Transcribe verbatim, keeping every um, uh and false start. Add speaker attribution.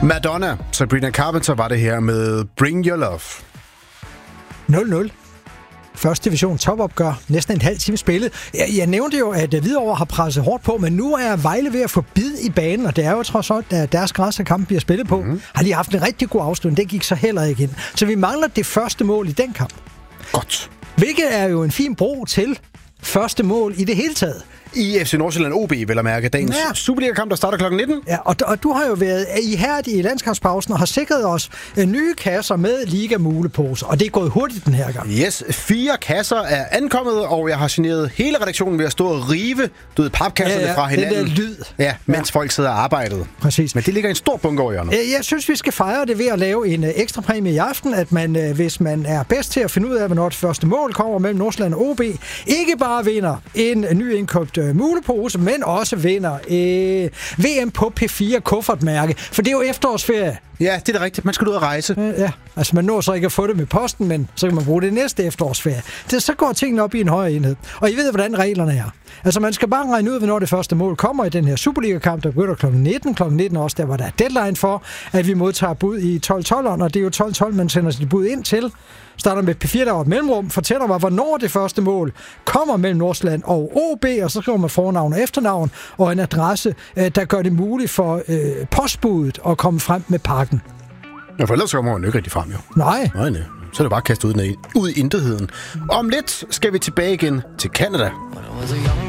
Speaker 1: Madonna, Sabrina Carpenter var det her med Bring Your Love.
Speaker 2: nul nul. Første division topopgør. Næsten en halv time spillet. Jeg, jeg nævnte jo, at Hvidovre har presset hårdt på, men nu er Vejle ved at få bid i banen, og det er jo trods alt, at deres græs og kampen bliver spillet på. Mm-hmm. Har lige haft en rigtig god afslutning. Det gik så heller ikke ind. Så vi mangler det første mål i den kamp.
Speaker 1: Godt.
Speaker 2: Hvilket er jo en fin bro til første mål i det hele taget.
Speaker 1: I F C Nordsjælland O B, vel at mærke, dagens ja. Superliga-kamp, der starter klokken nitten.
Speaker 2: Ja, og, og du har jo været ihærdig i landskampspausen og har sikret os nye kasser med liga-muleposer, og det er gået hurtigt den her gang.
Speaker 1: Yes, fire kasser er ankommet, og jeg har generet hele redaktionen ved at stå og rive du ved, papkasserne
Speaker 2: ja, ja,
Speaker 1: fra hinanden.
Speaker 2: Den der lyd.
Speaker 1: Ja, mens ja. folk sidder og arbejder.
Speaker 2: Præcis.
Speaker 1: Men det ligger en stor bunke over hjørnet.
Speaker 2: Jeg synes, vi skal fejre det ved at lave en ekstra præmie i aften, at man, hvis man er bedst til at finde ud af, hvornår det første mål kommer mellem Nordsjælland og O B, ikke bare vinder en ny indkøbt mulepose, men også vinder øh, V M på P fire kuffertmærke, for det er jo efterårsferie.
Speaker 1: Ja, det er da rigtigt. Man skal ud og rejse.
Speaker 2: Øh, ja, altså man når så ikke at få det med posten, men så kan man bruge det næste efterårsferie. Det, så går tingene op i en højere enhed. Og I ved, hvordan reglerne er. Altså man skal bare regne ud, hvornår det første mål kommer i den her Superliga-kamp, der begynder klokken nitten. klokken nitten også, der var der deadline for, at vi modtager bud i tolv tolv, og det er jo tolv tolv, man sender sit bud ind til. Starter med P fire, der var et mellemrum, fortæller mig, hvornår det første mål kommer mellem Nordsjælland og O B, og så skriver man fornavn og efternavn, og en adresse, der gør det muligt for øh, postbuddet at komme frem med pakken.
Speaker 1: Ja, for ellers kommer man jo ikke rigtig frem, jo.
Speaker 2: Nej.
Speaker 1: Nej, nej. Så er det bare at kaste ud, ud i intetheden. Om lidt skal vi tilbage igen til Canada.